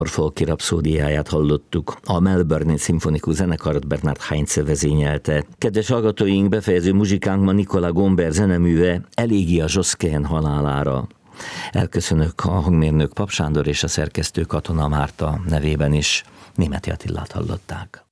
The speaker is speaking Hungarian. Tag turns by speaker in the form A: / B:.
A: Folki rapszódiáját hallottuk. A Melbourne Szimfonikus Zenekart Bernard Heinze vezényelte. Kedves hallgatóink, befejező muzsikánk ma Nicolas Gombert zeneműve Elégia Zsoszkén halálára. Elköszönök a hangmérnök Pap Sándor és a szerkesztő Katona Márta nevében is. Németi Attilát hallották.